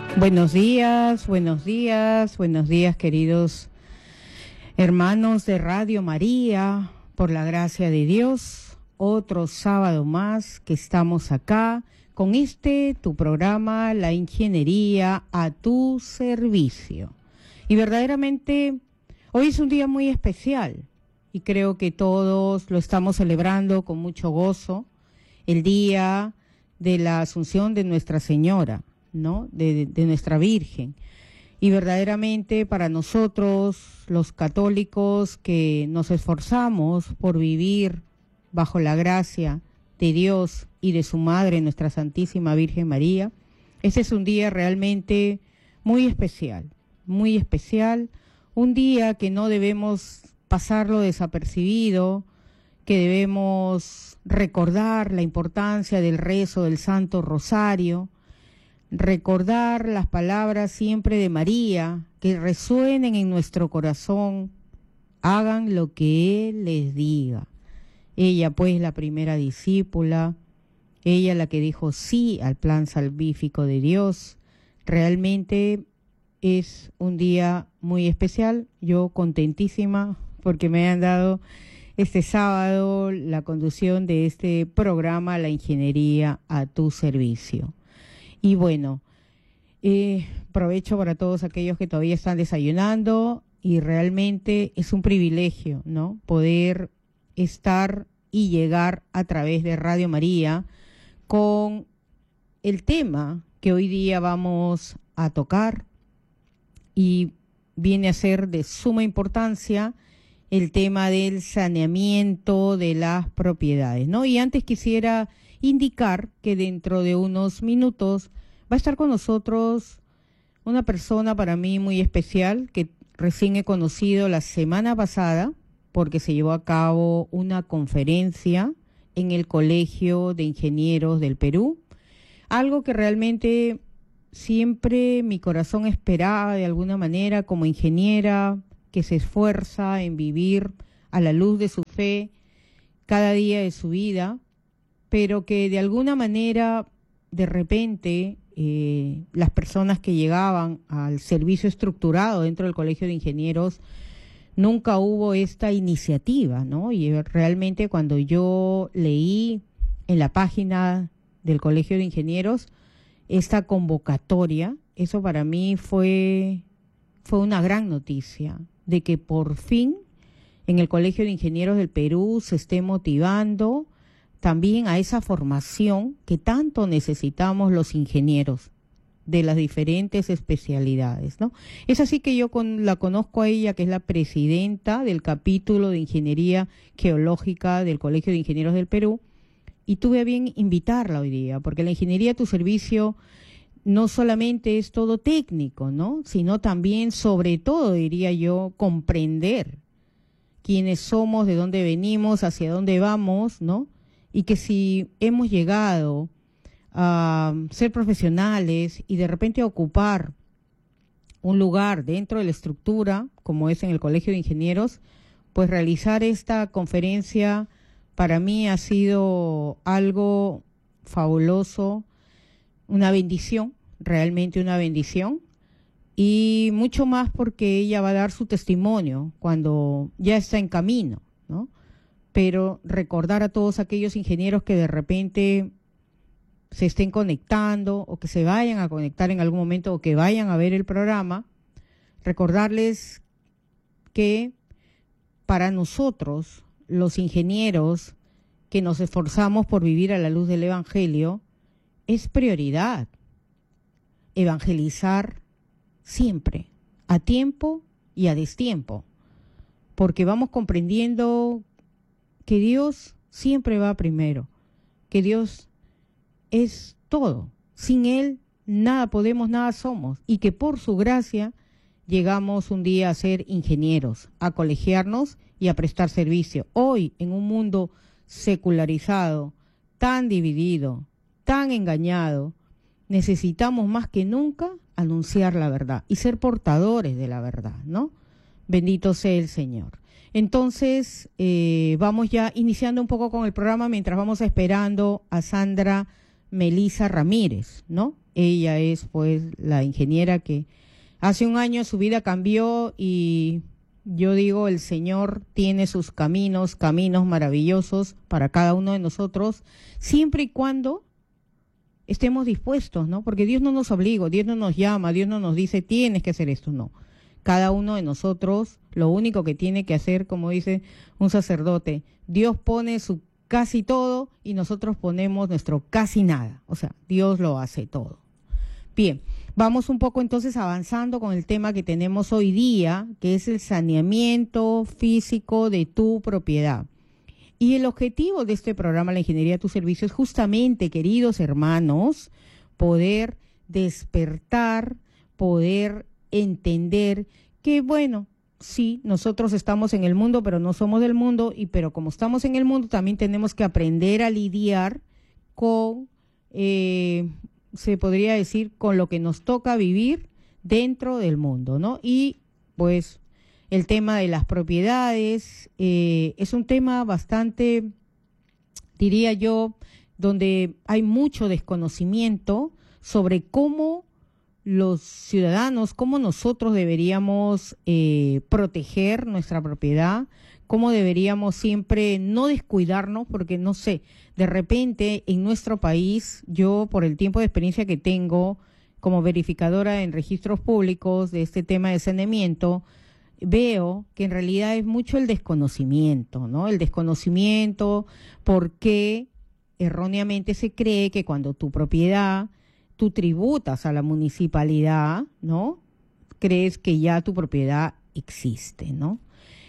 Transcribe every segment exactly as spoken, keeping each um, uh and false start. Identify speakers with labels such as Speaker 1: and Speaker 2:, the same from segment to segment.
Speaker 1: Buenos días, buenos días, buenos días, queridos hermanos de Radio María, por la gracia de Dios, otro sábado más que estamos acá con este, tu programa, La Ingeniería a tu servicio. Y verdaderamente, hoy es un día muy especial y creo que todos lo estamos celebrando con mucho gozo, el día de la Asunción de Nuestra Señora, ¿no? De, de nuestra Virgen. Y verdaderamente para nosotros, los católicos que nos esforzamos por vivir bajo la gracia de Dios y de su Madre, nuestra Santísima Virgen María, este es un día realmente muy especial, muy especial, un día que no debemos pasarlo desapercibido, que debemos recordar la importancia del rezo del Santo Rosario, recordar las palabras siempre de María, que resuenen en nuestro corazón, hagan lo que Él les diga. Ella pues la primera discípula, ella la que dijo sí al plan salvífico de Dios. Realmente es un día muy especial, yo contentísima porque me han dado este sábado la conducción de este programa, La Ingeniería a tu servicio. Y bueno, eh, provecho para todos aquellos que todavía están desayunando y realmente es un privilegio, ¿no? Poder estar y llegar a través de Radio María con el tema que hoy día vamos a tocar y viene a ser de suma importancia el tema del saneamiento de las propiedades, ¿no? Y antes quisiera indicar que dentro de unos minutos va a estar con nosotros una persona para mí muy especial que recién he conocido la semana pasada porque se llevó a cabo una conferencia en el Colegio de Ingenieros del Perú, algo que realmente siempre mi corazón esperaba de alguna manera como ingeniera que se esfuerza en vivir a la luz de su fe cada día de su vida, pero que de alguna manera, de repente, eh, las personas que llegaban al servicio estructurado dentro del Colegio de Ingenieros, nunca hubo esta iniciativa, ¿no? Y realmente cuando yo leí en la página del Colegio de Ingenieros esta convocatoria, eso para mí fue, fue una gran noticia, de que por fin en el Colegio de Ingenieros del Perú se esté motivando también a esa formación que tanto necesitamos los ingenieros de las diferentes especialidades, ¿no? Es así que yo con, la conozco a ella, que es la presidenta del capítulo de Ingeniería Geológica del Colegio de Ingenieros del Perú, y tuve a bien invitarla hoy día, porque la ingeniería a tu servicio no solamente es todo técnico, ¿no? Sino también, sobre todo, diría yo, comprender quiénes somos, de dónde venimos, hacia dónde vamos, ¿no? Y que si hemos llegado a ser profesionales y de repente a ocupar un lugar dentro de la estructura, como es en el Colegio de Ingenieros, pues realizar esta conferencia para mí ha sido algo fabuloso, una bendición, realmente una bendición, y mucho más porque ella va a dar su testimonio cuando ya está en camino, ¿no? Pero recordar a todos aquellos ingenieros que de repente se estén conectando o que se vayan a conectar en algún momento o que vayan a ver el programa, recordarles que para nosotros, los ingenieros que nos esforzamos por vivir a la luz del Evangelio, es prioridad evangelizar siempre, a tiempo y a destiempo, porque vamos comprendiendo que Dios siempre va primero, que Dios es todo, sin Él nada podemos, nada somos, y que por su gracia llegamos un día a ser ingenieros, a colegiarnos y a prestar servicio. Hoy, en un mundo secularizado, tan dividido, tan engañado, necesitamos más que nunca anunciar la verdad y ser portadores de la verdad, ¿no? Bendito sea el Señor. Entonces, eh, vamos ya iniciando un poco con el programa mientras vamos esperando a Sandra Melisa Ramírez, ¿no? Ella es pues la ingeniera que hace un año su vida cambió y yo digo, el Señor tiene sus caminos, caminos maravillosos para cada uno de nosotros, siempre y cuando estemos dispuestos, ¿no? Porque Dios no nos obliga, Dios no nos llama, Dios no nos dice, tienes que hacer esto, no. Cada uno de nosotros, lo único que tiene que hacer, como dice un sacerdote, Dios pone su casi todo y nosotros ponemos nuestro casi nada. O sea, Dios lo hace todo. Bien, vamos un poco entonces avanzando con el tema que tenemos hoy día, que es el saneamiento físico de tu propiedad. Y el objetivo de este programa, La Ingeniería a tu Servicio, es justamente, queridos hermanos, poder despertar, poder entender que, bueno, sí, nosotros estamos en el mundo, pero no somos del mundo, y pero como estamos en el mundo, también tenemos que aprender a lidiar con, eh, se podría decir, con lo que nos toca vivir dentro del mundo, ¿no? Y pues el tema de las propiedades eh, es un tema bastante, diría yo, donde hay mucho desconocimiento sobre cómo los ciudadanos, cómo nosotros deberíamos eh, proteger nuestra propiedad, cómo deberíamos siempre no descuidarnos, porque no sé, de repente en nuestro país, yo por el tiempo de experiencia que tengo como verificadora en registros públicos de este tema de saneamiento, veo que en realidad es mucho el desconocimiento, ¿no? El desconocimiento porque erróneamente se cree que cuando tu propiedad, tú tributas a la municipalidad, ¿no? Crees que ya tu propiedad existe, ¿no?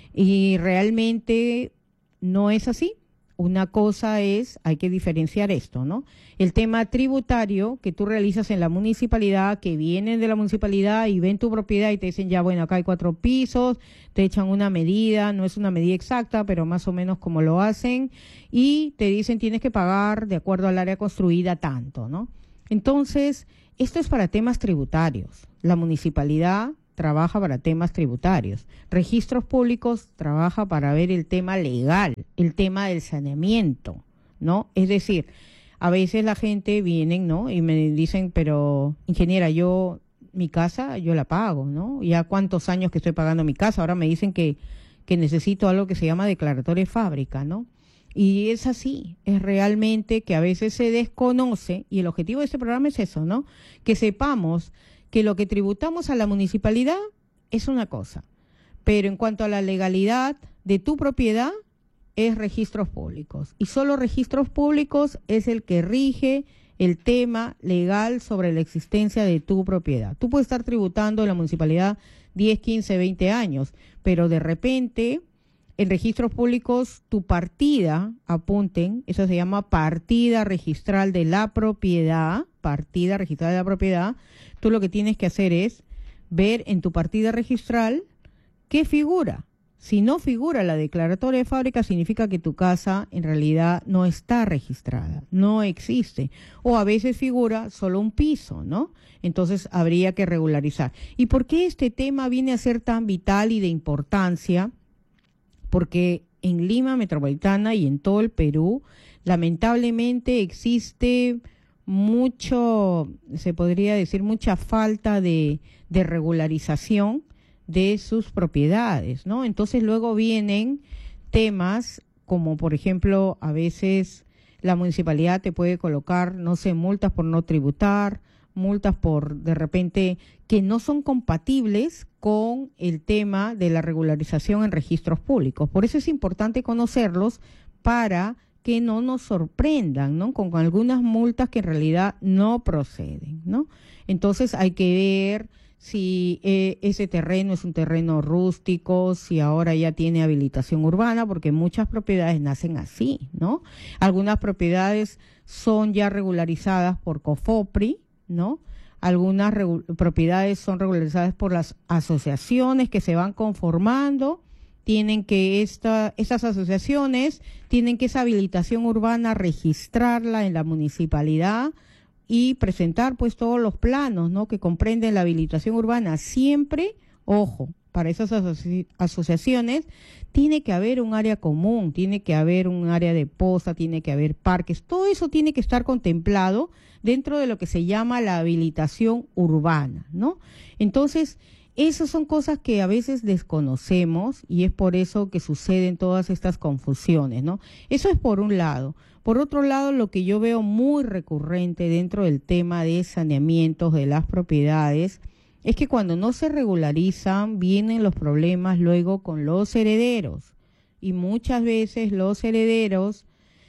Speaker 1: Y realmente no es así. Una cosa es, hay que diferenciar esto, ¿no? El tema tributario que tú realizas en la municipalidad, que vienen de la municipalidad y ven tu propiedad y te dicen, ya, bueno, acá hay cuatro pisos, te echan una medida, no es una medida exacta, pero más o menos como lo hacen, y te dicen, tienes que pagar de acuerdo al área construida tanto, ¿no? Entonces, esto es para temas tributarios. La municipalidad trabaja para temas tributarios. Registros públicos trabaja para ver el tema legal, el tema del saneamiento, ¿no? Es decir, a veces la gente viene, ¿no? Y me dicen, pero ingeniera, yo mi casa yo la pago, ¿no? Ya cuántos años que estoy pagando mi casa, ahora me dicen que, que necesito algo que se llama declaratoria de fábrica, ¿no? Y es así, es realmente que a veces se desconoce, y el objetivo de este programa es eso, ¿no? Que sepamos que lo que tributamos a la municipalidad es una cosa, pero en cuanto a la legalidad de tu propiedad es registros públicos, y solo registros públicos es el que rige el tema legal sobre la existencia de tu propiedad. Tú puedes estar tributando en la municipalidad diez, quince, veinte años, pero de repente en registros públicos tu partida, apunten, eso se llama partida registral de la propiedad, partida registral de la propiedad. Tú lo que tienes que hacer es ver en tu partida registral qué figura. Si no figura la declaratoria de fábrica, significa que tu casa en realidad no está registrada, no existe. O a veces figura solo un piso, ¿no? Entonces habría que regularizar. ¿Y por qué este tema viene a ser tan vital y de importancia? Porque en Lima Metropolitana y en todo el Perú, lamentablemente existe mucho, se podría decir, mucha falta de, de regularización de sus propiedades, ¿no? Entonces luego vienen temas como, por ejemplo, a veces la municipalidad te puede colocar, no sé, multas por no tributar, multas por, de repente, que no son compatibles con el tema de la regularización en registros públicos. Por eso es importante conocerlos para que no nos sorprendan, ¿no? Con algunas multas que en realidad no proceden, ¿no? Entonces hay que ver si eh, ese terreno es un terreno rústico, si ahora ya tiene habilitación urbana, porque muchas propiedades nacen así, ¿no? Algunas propiedades son ya regularizadas por COFOPRI, ¿no? Algunas propiedades son regularizadas por las asociaciones que se van conformando, tienen que esta, estas asociaciones tienen que esa habilitación urbana registrarla en la municipalidad y presentar pues todos los planos, ¿no? Que comprenden la habilitación urbana, siempre, ojo, para esas asoci- asociaciones, tiene que haber un área común, tiene que haber un área de posa, tiene que haber parques, todo eso tiene que estar contemplado dentro de lo que se llama la habilitación urbana, ¿no? Entonces, esas son cosas que a veces desconocemos y es por eso que suceden todas estas confusiones, ¿no? Eso es por un lado. Por otro lado, lo que yo veo muy recurrente dentro del tema de saneamientos de las propiedades es que cuando no se regularizan vienen los problemas luego con los herederos y muchas veces los herederos,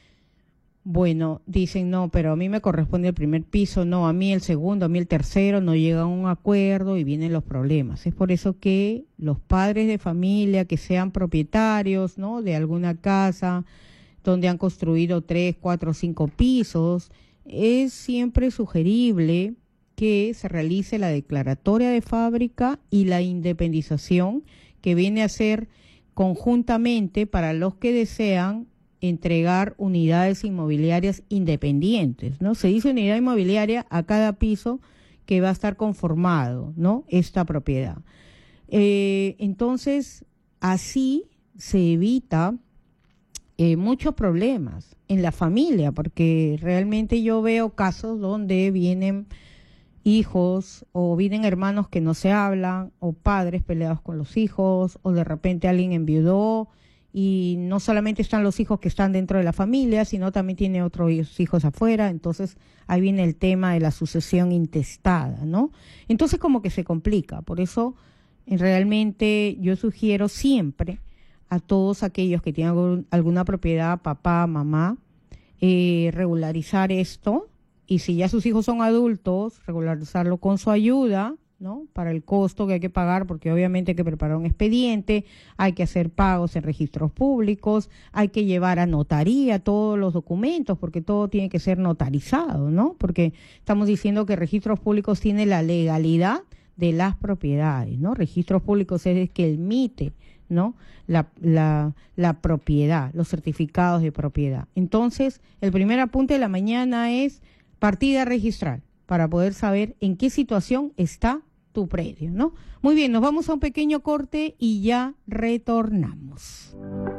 Speaker 1: bueno, dicen no, pero a mí me corresponde el primer piso, no, a mí el segundo, a mí el tercero, no llega a un acuerdo y vienen los problemas. Es por eso que los padres de familia que sean propietarios, ¿no?, de alguna casa donde han construido tres, cuatro, cinco pisos, es siempre sugerible que se realice la declaratoria de fábrica y la independización, que viene a ser conjuntamente para los que desean entregar unidades inmobiliarias independientes, ¿no? Se dice unidad inmobiliaria a cada piso que va a estar conformado, ¿no?, esta propiedad. Eh, entonces, así se evita eh, muchos problemas en la familia, porque realmente yo veo casos donde vienen hijos o vienen hermanos que no se hablan o padres peleados con los hijos o de repente alguien enviudó y no solamente están los hijos que están dentro de la familia, sino también tiene otros hijos afuera, entonces ahí viene el tema de la sucesión intestada, ¿no? Entonces como que se complica, por eso eh, realmente yo sugiero siempre a todos aquellos que tienen algún, alguna propiedad, papá, mamá, eh, regularizar esto. Y si ya sus hijos son adultos, regularizarlo con su ayuda, ¿no?, para el costo que hay que pagar, porque obviamente hay que preparar un expediente, hay que hacer pagos en registros públicos, hay que llevar a notaría todos los documentos, porque todo tiene que ser notarizado, ¿no? Porque estamos diciendo que registros públicos tiene la legalidad de las propiedades, ¿no? Registros públicos es el que emite, ¿no?, la, la, la propiedad, los certificados de propiedad. Entonces, el primer apunte de la mañana es partida registral, para poder saber en qué situación está tu predio, ¿no? Muy bien, nos vamos a un pequeño corte y ya retornamos.